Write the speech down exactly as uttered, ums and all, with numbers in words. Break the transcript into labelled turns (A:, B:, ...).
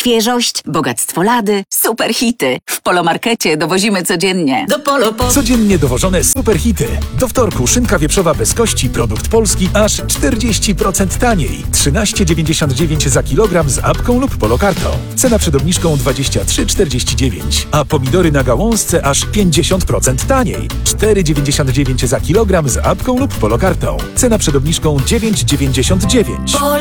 A: Świeżość, bogactwo lady, super hity. W Polomarkecie dowozimy codziennie.
B: Do Polo po...
C: Codziennie dowożone superhity. Do wtorku szynka wieprzowa bez kości, produkt polski, aż czterdzieści procent taniej. trzynaście dziewięćdziesiąt dziewięć za kilogram z apką lub polokartą. Cena przed obniżką dwadzieścia trzy czterdzieści dziewięć. A pomidory na gałązce aż pięćdziesiąt procent taniej. cztery dziewięćdziesiąt dziewięć za kilogram z apką lub polokartą. Cena przed obniżką dziewięć dziewięćdziesiąt dziewięć.